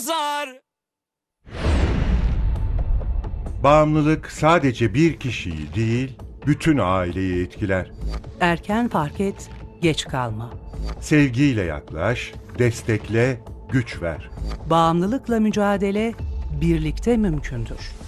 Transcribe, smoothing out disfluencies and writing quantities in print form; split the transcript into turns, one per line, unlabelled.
Zar.
Bağımlılık sadece bir kişiyi değil, bütün aileyi etkiler.
Erken fark et, geç kalma.
Sevgiyle yaklaş, destekle, güç ver.
Bağımlılıkla mücadele birlikte mümkündür.